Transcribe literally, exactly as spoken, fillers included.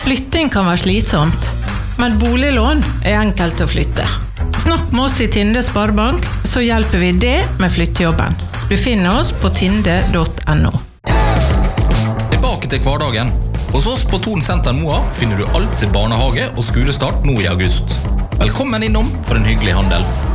Flytting kan være slitsomt, men boliglån er enkelt å flytte. Snakk med oss i Tinde Sparebank, så hjelper vi deg med flyttejobben. Du finner oss på tinde punktum no. Tilbake til hverdagen. Hos oss på Thon Senter Moa finner du alt til barnehage og skolestart nå i august. Velkommen innom for en hyggelig handel.